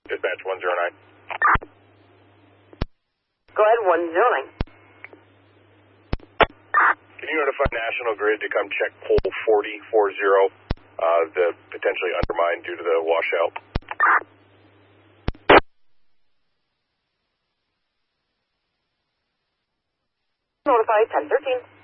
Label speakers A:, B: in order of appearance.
A: Dispatch 109.
B: Go ahead, 109.
A: Can you notify National Grid to come check pole 4040, the potentially undermined due to the washout?
B: Notify 1013.